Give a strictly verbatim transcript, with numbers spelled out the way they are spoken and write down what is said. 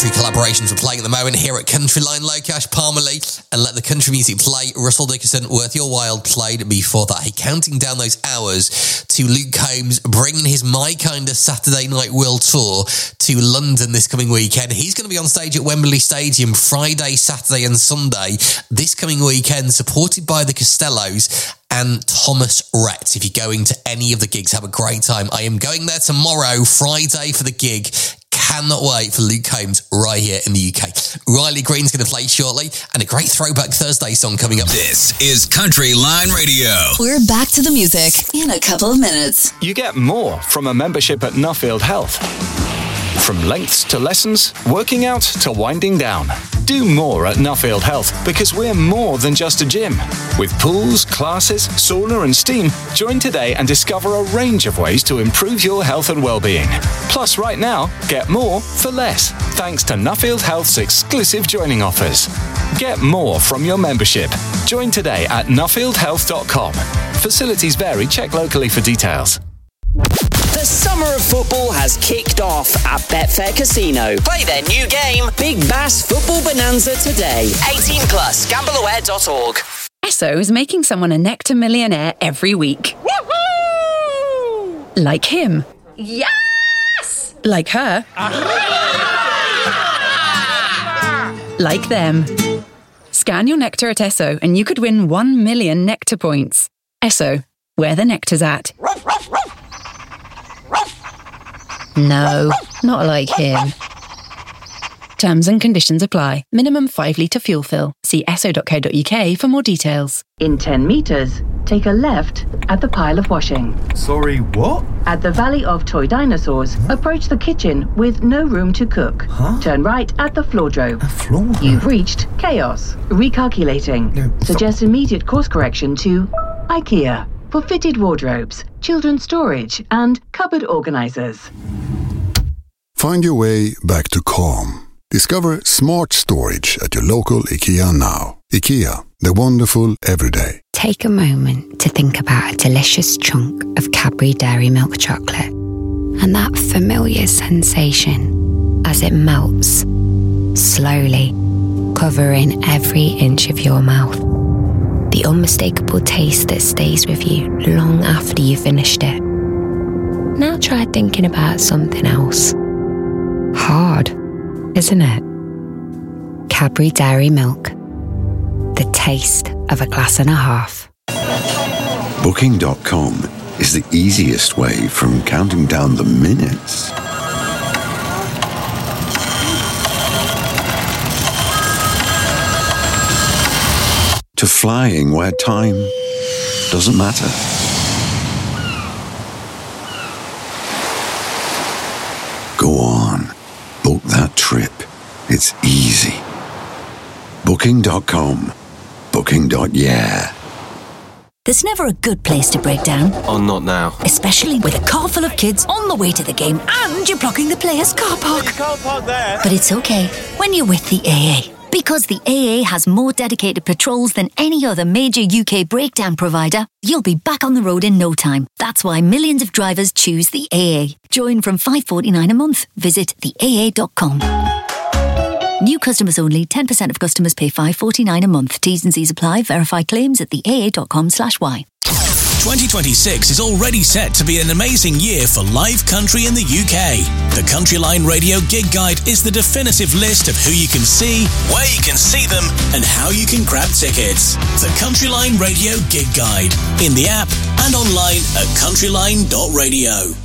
country collaborations we're playing at the moment here at Countryline. Lokesh, Palmer Lee, and Let the Country Music Play. Russell Dickerson, Worth Your While played before that. He counting down those hours to Luke Combs bringing his My Kind of Saturday Night World Tour to London this coming weekend. He's going to be on stage at Wembley Stadium Friday, Saturday and Sunday this coming weekend, supported by the Costellos and Thomas Rhett. If you're going to any of the gigs, have a great time. I am going there tomorrow, Friday, for the gig. Cannot wait for Luke Combs right here in the U K. Riley Green's going to play shortly, and a great Throwback Thursday song coming up. This is Country Line Radio. We're back to the music in a couple of minutes. You get more from a membership at Nuffield Health. From lengths to lessons, working out to winding down. Do more at Nuffield Health because we're more than just a gym. With pools, classes, sauna and steam, join today and discover a range of ways to improve your health and well-being. Plus, right now, get more for less, thanks to Nuffield Health's exclusive joining offers. Get more from your membership. Join today at nuffield health dot com. Facilities vary. Check locally for details. The summer of football has kicked off at Betfair Casino. Play their new game, Big Bass Football Bonanza, today. eighteen plus, gamble aware dot org. Esso is making someone a Nectar millionaire every week. Woohoo! Like him. Yes! Like her. Like them. Scan your Nectar at Esso and you could win one million Nectar points. Esso, where the nectar's at. No, not like him. Terms and conditions apply. Minimum five litre fuel fill. See esso dot co dot uk for more details. In ten metres, take a left at the pile of washing. Sorry, what? At the Valley of Toy Dinosaurs, approach the kitchen with no room to cook. Huh? Turn right at the floordrobe. A floor? You've reached chaos. Recalculating. No, Suggest immediate course correction to IKEA for fitted wardrobes, children's storage, and cupboard organisers. Find your way back to calm. Discover smart storage at your local IKEA now. IKEA, the wonderful everyday. Take a moment to think about a delicious chunk of Cadbury Dairy Milk chocolate and that familiar sensation as it melts, slowly, covering every inch of your mouth. The unmistakable taste that stays with you long after you've finished it. Now try thinking about something else. Hard, isn't it? Cadbury Dairy Milk. The taste of a glass and a half. Booking dot com is the easiest way from counting down the minutes to flying where time doesn't matter. Go on, book that trip. It's easy. Booking dot com. Booking. Yeah. There's never a good place to break down. Oh, not now. Especially with a car full of kids on the way to the game and you're blocking the players' car park. You can't park there. But it's okay when you're with the A A. Because the A A has more dedicated patrols than any other major U K breakdown provider, you'll be back on the road in no time. That's why millions of drivers choose the A A. Join from five dollars forty-nine a month. Visit the A A dot com. New customers only. ten percent of customers pay five dollars forty-nine a month. T's and C's apply. Verify claims at the A A dot com slash Y. twenty twenty-six is already set to be an amazing year for live country in the U K. The Countryline Radio Gig Guide is the definitive list of who you can see, where you can see them, and how you can grab tickets. The Countryline Radio Gig Guide, in the app and online at countryline dot radio.